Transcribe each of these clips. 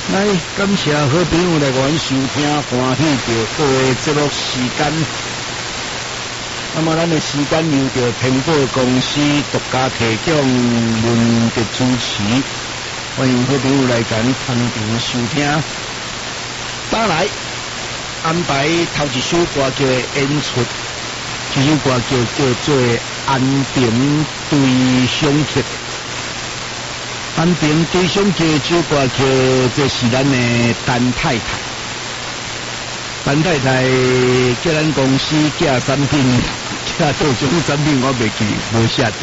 来，感谢好朋友来阮收听，欢喜着各位节目时间。那么，咱的时间由着苹果公司独家提供，轮的主持。欢迎好朋友来咱旁边收听。打来安排头一首歌叫演出，这首歌叫做《安平对相客》。安平对相客这首歌这是咱的陈太太。陈太太叫咱公司寄产品，寄到什么产品我袂记，无写着。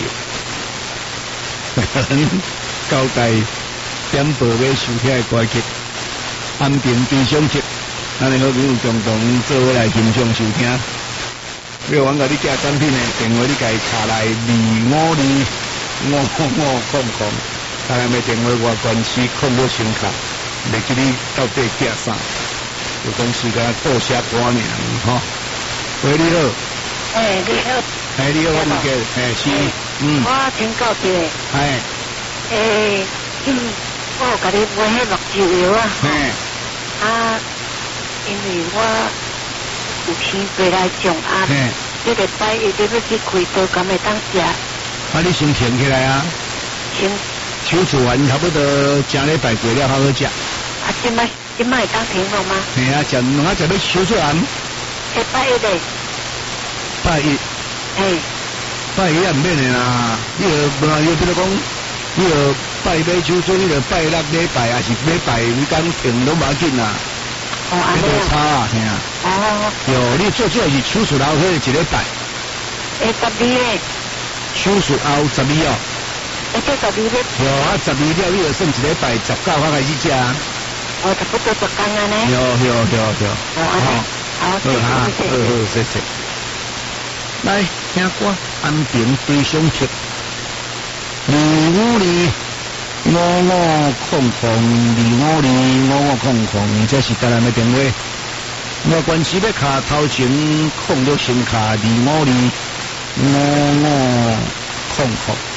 交代点播要收听的歌曲，安平对相客，咱的好朋友共同做伙来欣赏收听。要阮甲你寄产品的电话，你家己查来2525500。台南的电话外关系控制声卡，袂记你到底寄啥，有公司甲报写歌尔吼。喂，你好。 你好。 你好，我唔记，是， 我请教一下。我有甲你买迄目睭药啊。因为我有生过来重压，这礼拜一定要去开刀，敢会当食？ 你先停起来啊。 先。 手术完差不多正礼拜过了，好好食。 今摆会当停了吗？ 嘿啊，食两下食要手术完。 礼拜一嘞。 拜一。拜一也唔免的啦。你比如讲，你拜买手术，你拜6礼拜，还是礼拜你讲停都无要紧啦。 安尼啊。差啊，嘿啊。有，你做主要是手术后迄一礼拜。 12嘞。 手术后12哦。 这12日。 有啊，12了，你就算一礼拜19号开始食。 差不多10天安尼。 有。 安尼。 好，谢谢。来听歌，安平对相客，2525500，2525500，这是台南的电话。我关系要卡头前控到声卡2525500。